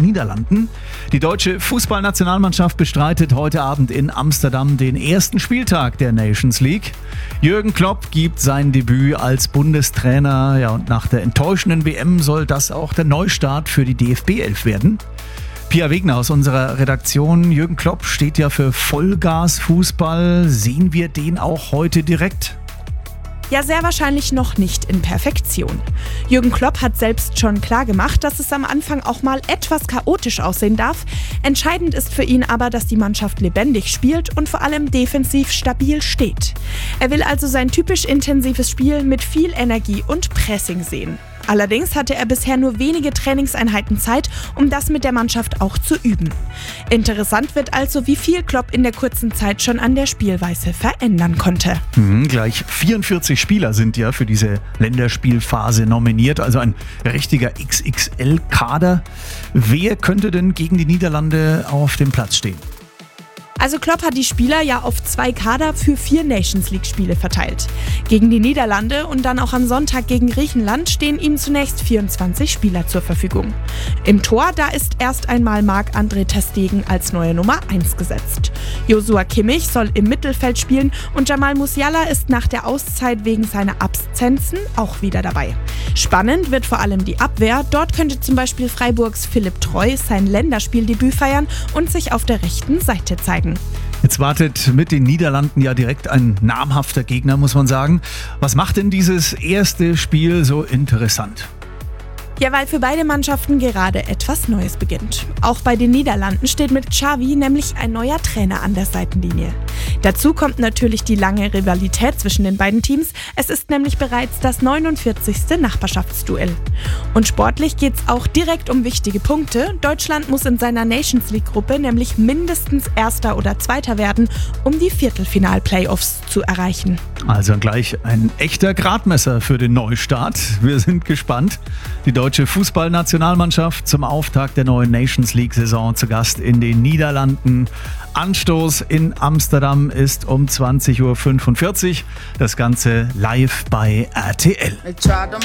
Niederlanden. Die deutsche Fußballnationalmannschaft bestreitet heute Abend in Amsterdam den ersten Spieltag der Nations League. Jürgen Klopp gibt sein Debüt als Bundestrainer. Ja, und nach der enttäuschenden WM soll das auch der Neustart für die DFB 11 werden. Pia Wegner aus unserer Redaktion. Jürgen Klopp steht ja für Vollgas-Fußball. Sehen wir den auch heute direkt? Ja, sehr wahrscheinlich noch nicht in Perfektion. Jürgen Klopp hat selbst schon klar gemacht, dass es am Anfang auch mal etwas chaotisch aussehen darf. Entscheidend ist für ihn aber, dass die Mannschaft lebendig spielt und vor allem defensiv stabil steht. Er will also sein typisch intensives Spiel mit viel Energie und Pressing sehen. Allerdings hatte er bisher nur wenige Trainingseinheiten Zeit, um das mit der Mannschaft auch zu üben. Interessant wird also, wie viel Klopp in der kurzen Zeit schon an der Spielweise verändern konnte. Gleich 44 Spieler sind ja für diese Länderspielphase nominiert, also ein richtiger XXL-Kader. Wer könnte denn gegen die Niederlande auf dem Platz stehen? Also Klopp hat die Spieler ja auf 2 Kader für 4 Nations-League-Spiele verteilt. Gegen die Niederlande und dann auch am Sonntag gegen Griechenland stehen ihm zunächst 24 Spieler zur Verfügung. Im Tor, da ist erst einmal Marc-André ter Stegen als neue Nummer 1 gesetzt. Joshua Kimmich soll im Mittelfeld spielen und Jamal Musiala ist nach der Auszeit wegen seiner Absenzen auch wieder dabei. Spannend wird vor allem die Abwehr. Dort könnte zum Beispiel Freiburgs Philipp Treu sein Länderspieldebüt feiern und sich auf der rechten Seite zeigen. Jetzt wartet mit den Niederlanden ja direkt ein namhafter Gegner, muss man sagen. Was macht denn dieses erste Spiel so interessant? Ja, weil für beide Mannschaften gerade etwas Neues beginnt. Auch bei den Niederlanden steht mit Xavi nämlich ein neuer Trainer an der Seitenlinie. Dazu kommt natürlich die lange Rivalität zwischen den beiden Teams. Es ist nämlich bereits das 49. Nachbarschaftsduell. Und sportlich geht's auch direkt um wichtige Punkte. Deutschland muss in seiner Nations League-Gruppe nämlich mindestens Erster oder Zweiter werden, um die Viertelfinal-Playoffs zu erreichen. Also gleich ein echter Gradmesser für den Neustart. Wir sind gespannt. Die deutsche Fußballnationalmannschaft zum Auftakt der neuen Nations League-Saison zu Gast in den Niederlanden. Anstoß in Amsterdam ist um 20.45 Uhr. Das Ganze live bei RTL.